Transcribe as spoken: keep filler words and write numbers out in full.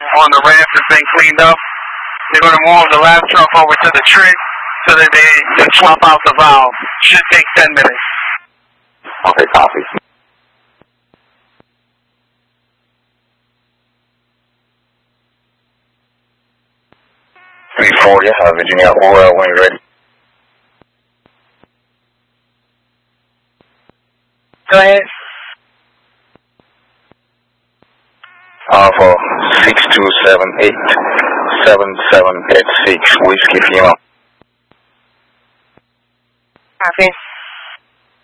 on the ramp has been cleaned up. They're going to move the last truck over to the tree so that they can swap out the valve. Should take ten minutes. Okay, copy. three four, yeah, Virginia, well, when you're ready. Go ahead. Alpha six two seven eight seven seven eight six, Whiskey Lima. Copy.